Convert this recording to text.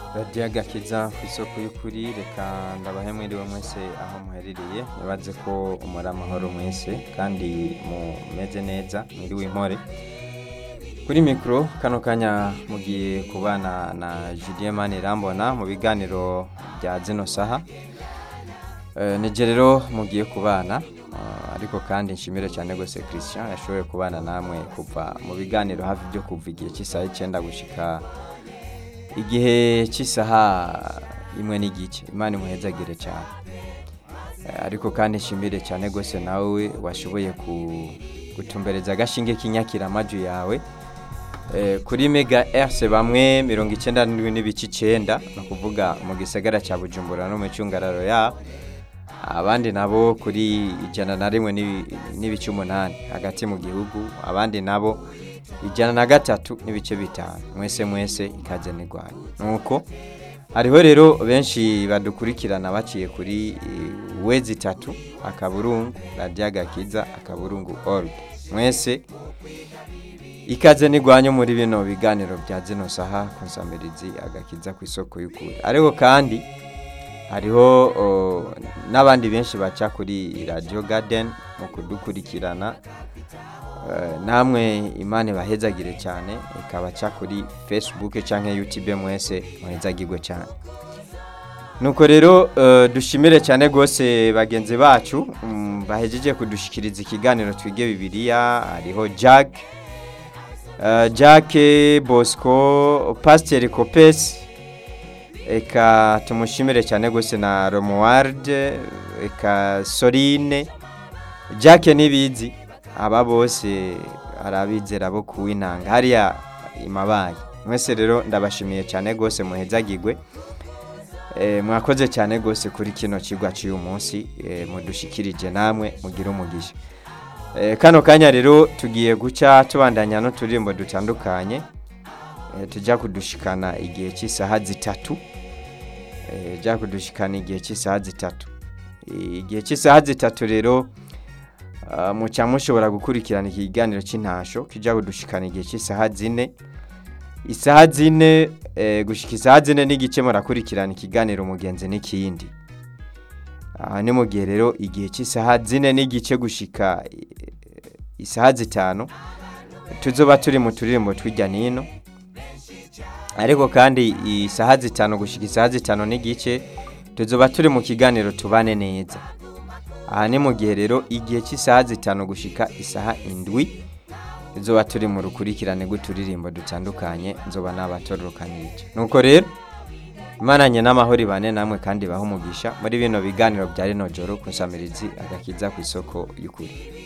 radiyo agakiza ku isoko y'ukuri, reka ndabahe mwiriwe mwese aho muherereye, nibaze ko umuri amahoro mwese kandi mumeze neza, mwiriwe impore. Kuri mikoro kano kanya mugiye kubana na Julien Manirambona mu biganiro bya zino saha. Nije rero mugiye kubana, ariko kandi nshimire cyane gose Christian yashoboye kubana namwe kuva mu biganiro hafi byo kuva igihe cy'isaha 9 gushika igihe cy'isaha 1:15. Imana imuhezagire cyane. Ariko kandi nshimire cyane gose nawe washoboye gutumbereza agashinge kinyakira amaju yawe kuri Mega RC bamwe 97.9 no kuvuga mu gisagara cya Bujumbura no mu cyungararo ya abandi nabo kuri 101.8 hagati mu gihugu, abandi nabo 103.5. Mwese ikaze nigwanye. Nuko hariho rero benshi badukurikirana baciye kuri wezi 3 akaburungu radio agakiza akaburungu.org. Mwese ikaze nigwanye muri bino biganiro bya zino saha konsamirizi agakiza ku isoko y'ukuri. Ariko kandi hariho n'abandi benshi baca kuri Radio Garden mu kudukurikirana, namwe Imana bahezagire cyane, ikabaca kuri Facebook canke YouTube, mwese muhezagirwe cyane. Nuko rero dushimire cyane gose bagenzi bacu bahejeje kudushikiriza ikiganiro twige Bibiliya. Hariho Jacques Bosco, Pasteur Copes, eka tumushimire cyane gose na Romuald, eka Sorine, Jacques Nibizi, aba bose arabizera bo kuwinanga hariya imabaye. Mwese rero ndabashimiye cyane gose muhezagirwe. Mwakoze cyane gose kuri kino kigwa cy'uyu munsi, mudushikirije namwe mugira umugisha. Kano kanya rero tugiye guca tubandanya no turimbo dutandukanye, tujya kudushikana igihe cy'isaha 3. Igihe cy'isaha 3 rero muca mushobora gukurikirana ikiganiro cy'intasho kijya kudushikana igihe cy'isaha 4. Isaha 4 gushika isaha 4 n'igice murakurikirana ikiganiro umugenzi n'ikindi. Ni mu gihe rero igihe cy'isaha 4 n'igice gushika isaha 5 tuzoba turi mu turirimbo tw'ijya nino. Ariko kandi isaha 5 gushika isaha 5 n'igice tuzoba turi mu kiganiro tubane neza. Ni mu gihe rero igihe cy'isaha 5 gushika isaha 7 tuzoba turi mu rukurikirane rw'uturirimbo dutandukanye, nzoba nabatorokanije. Nuko rero Imana nye n'amahoro ibane namwe kandi baho umugisha muri bino biganiro bya rino joro kunsamirizi agakiza ku isoko y'ukuri.